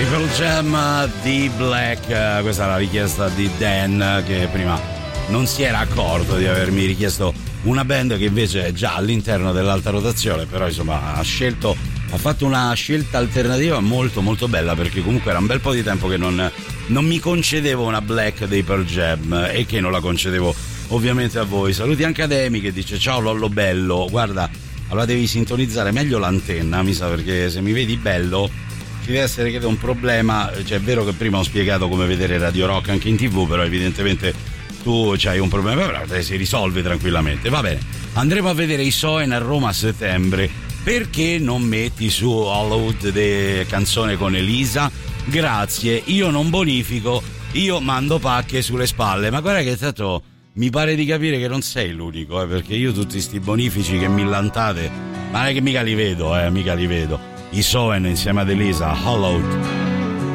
Pearl Jam di Black, questa è la richiesta di Dan, che prima non si era accorto di avermi richiesto una band che invece è già all'interno dell'alta rotazione, però insomma ha fatto una scelta alternativa molto molto bella, perché comunque era un bel po' di tempo che non mi concedevo una Black dei Pearl Jam, e che non la concedevo ovviamente a voi. Saluti anche ad Emi che dice: ciao Lollo bello, guarda, allora devi sintonizzare meglio l'antenna, mi sa, perché se mi vedi bello ci deve essere, credo, un problema. Cioè è vero che prima ho spiegato come vedere Radio Rock anche in TV, però evidentemente tu c'hai un problema, però si risolve tranquillamente. Va bene, andremo a vedere i Soen a Roma a settembre. Perché non metti su Hollywood de canzone con Elisa? Grazie, io non bonifico, io mando pacche sulle spalle. Ma guarda che tanto mi pare di capire che non sei l'unico, perché io tutti sti bonifici che millantate, ma non è che mica li vedo, mica li vedo. I Soen insieme ad Elisa, Hollywood.